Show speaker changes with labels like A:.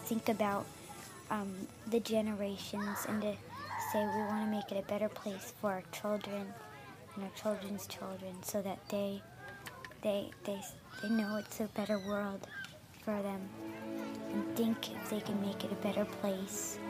A: think about the generations and to say we want to make it a better place for our children and our children's children, so that they know it's a better world for them and think if they can make it a better place.